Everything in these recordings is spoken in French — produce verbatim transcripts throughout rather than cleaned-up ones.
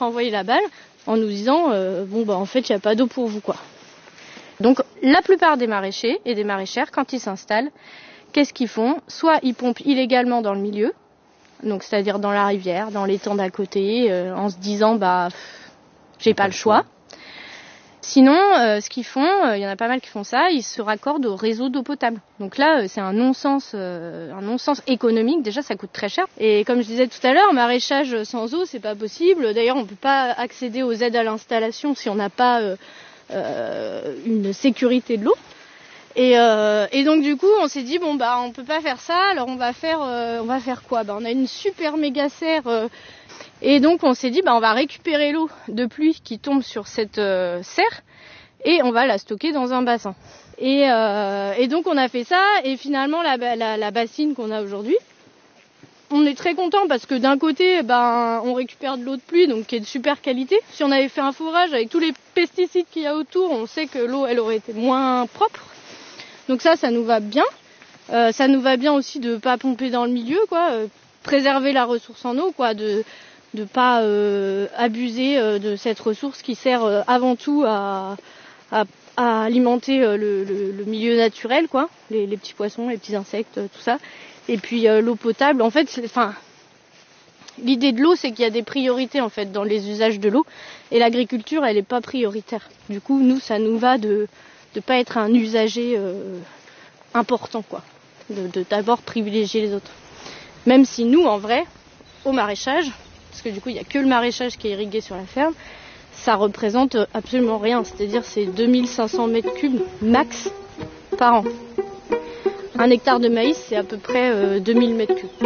renvoyer la balle en nous disant euh, bon bah en fait il n'y a pas d'eau pour vous quoi. Donc la plupart des maraîchers et des maraîchères quand ils s'installent, qu'est-ce qu'ils font? Soit ils pompent illégalement dans le milieu, donc c'est-à-dire dans la rivière, dans l'étang d'à côté, euh, en se disant bah pff, j'ai pas le choix. Sinon, euh, ce qu'ils font, il euh, y en a pas mal qui font ça, ils se raccordent au réseau d'eau potable. Donc là, euh, c'est un non-sens, euh, un non-sens économique. Déjà, ça coûte très cher. Et comme je disais tout à l'heure, maraîchage sans eau, c'est pas possible. D'ailleurs, on peut pas accéder aux aides à l'installation si on n'a pas euh, euh, une sécurité de l'eau. Et, euh, et donc du coup, on s'est dit bon bah on peut pas faire ça. Alors on va faire, euh, on va faire quoi? Bah on a une super méga serre. Euh, Et donc on s'est dit bah on va récupérer l'eau de pluie qui tombe sur cette euh, serre et on va la stocker dans un bassin. Et, euh, et donc on a fait ça et finalement la, la, la bassine qu'on a aujourd'hui, on est très content parce que d'un côté ben on récupère de l'eau de pluie donc qui est de super qualité. Si on avait fait un fourrage avec tous les pesticides qu'il y a autour, on sait que l'eau elle aurait été moins propre. Donc ça ça nous va bien. Euh, ça nous va bien aussi de pas pomper dans le milieu quoi, euh, préserver la ressource en eau quoi, de de pas euh, abuser euh, de cette ressource qui sert euh, avant tout à, à, à alimenter euh, le, le, le milieu naturel quoi, les, les petits poissons, les petits insectes, euh, tout ça. Et puis euh, l'eau potable, en fait, enfin, l'idée de l'eau, c'est qu'il y a des priorités en fait dans les usages de l'eau, et l'agriculture, elle est pas prioritaire. Du coup, nous, ça nous va de de pas être un usager euh, important quoi, de, de d'abord privilégier les autres. Même si nous, en vrai, au maraîchage, parce que du coup il n'y a que le maraîchage qui est irrigué sur la ferme, ça représente absolument rien, c'est-à-dire c'est deux mille cinq cents mètres cubes max par an. Un hectare de maïs c'est à peu près euh, deux mille mètres cubes.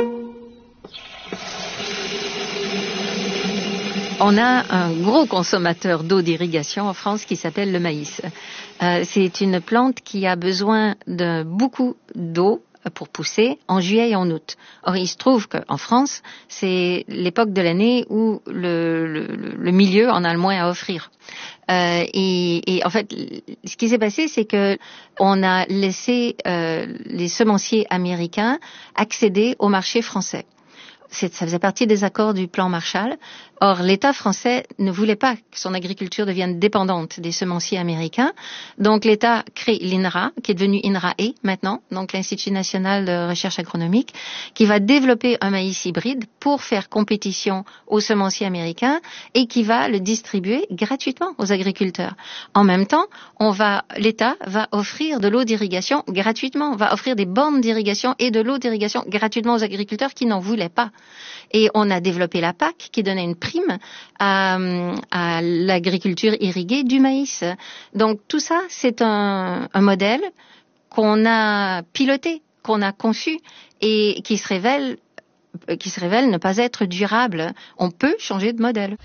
On a un gros consommateur d'eau d'irrigation en France qui s'appelle le maïs. Euh, c'est une plante qui a besoin de beaucoup d'eau pour pousser en juillet et en août. Or, il se trouve qu'en France, c'est l'époque de l'année où le, le, le milieu en a le moins à offrir. Euh, et, et en fait, ce qui s'est passé, c'est que on a laissé euh, les semenciers américains accéder au marché français. C'est, ça faisait partie des accords du plan Marshall. Or, l'État français ne voulait pas que son agriculture devienne dépendante des semenciers américains. Donc, l'État crée l'I N R A, qui est devenu I N R A-E maintenant, donc l'Institut national de recherche agronomique, qui va développer un maïs hybride pour faire compétition aux semenciers américains et qui va le distribuer gratuitement aux agriculteurs. En même temps, on va, l'État va offrir de l'eau d'irrigation gratuitement, va offrir des bornes d'irrigation et de l'eau d'irrigation gratuitement aux agriculteurs qui n'en voulaient pas. Et on a développé la P A C qui donnait une prime à, à l'agriculture irriguée du maïs. Donc tout ça, c'est un, un modèle qu'on a piloté, qu'on a conçu et qui se révèle, qui se révèle ne pas être durable. On peut changer de modèle.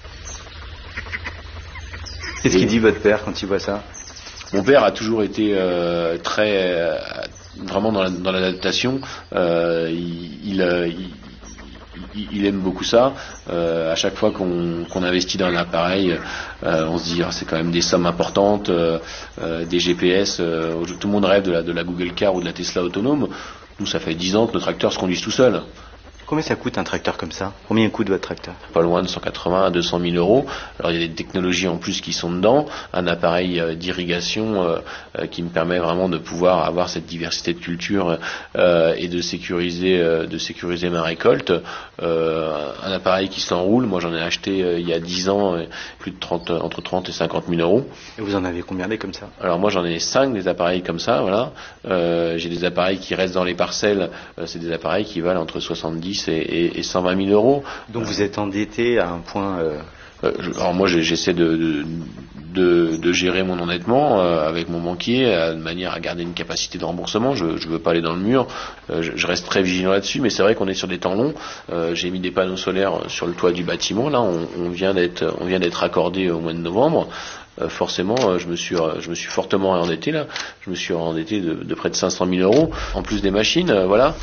Qu'est-ce qu'il dit votre père quand il voit ça? Mon père a toujours été euh, très euh, vraiment dans, la, dans l'adaptation. Euh, il, il, il Il aime beaucoup ça. Euh, à chaque fois qu'on, qu'on investit dans un appareil, euh, on se dit ah, c'est quand même des sommes importantes, euh, euh, des G P S. Euh, tout le monde rêve de la, de la Google Car ou de la Tesla autonome. Nous, ça fait dix ans que nos tracteurs se conduisent tout seuls. Combien ça coûte un tracteur comme ça? Combien coûte votre tracteur? Pas loin de cent quatre-vingts à deux cent mille euros. Alors il y a des technologies en plus qui sont dedans. Un appareil euh, d'irrigation euh, euh, qui me permet vraiment de pouvoir avoir cette diversité de cultures euh, et de sécuriser, euh, de sécuriser ma récolte. Euh, un appareil qui s'enroule. Moi j'en ai acheté euh, il y a dix ans euh, plus de trente, entre trente et cinquante mille euros. Et vous en avez combien des comme ça? Alors moi j'en ai cinq des appareils comme ça. Voilà. Euh, j'ai des appareils qui restent dans les parcelles. Euh, c'est des appareils qui valent entre soixante-dix et, et, et cent vingt mille euros. Donc vous êtes endetté à un point... Euh... Euh, je, alors moi j'essaie de, de, de, de gérer mon endettement euh, avec mon banquier euh, de manière à garder une capacité de remboursement. Je ne veux pas aller dans le mur. Euh, je, je reste très vigilant là-dessus, mais c'est vrai qu'on est sur des temps longs. Euh, j'ai mis des panneaux solaires sur le toit du bâtiment. Là, on, on vient d'être, on vient d'être accordé au mois de novembre. Euh, forcément, euh, je me suis, euh, je me suis fortement endetté là. Je me suis endetté de, de près de cinq cent mille euros en plus des machines. Euh, voilà.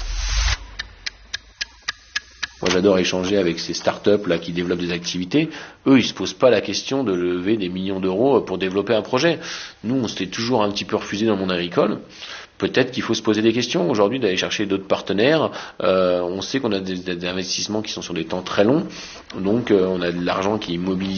Moi, j'adore échanger avec ces startups là qui développent des activités. Eux, ils se posent pas la question de lever des millions d'euros pour développer un projet. Nous, on s'était toujours un petit peu refusé dans le monde agricole. Peut-être qu'il faut se poser des questions aujourd'hui, d'aller chercher d'autres partenaires. Euh, on sait qu'on a des, des investissements qui sont sur des temps très longs, donc euh, on a de l'argent qui est immobilisé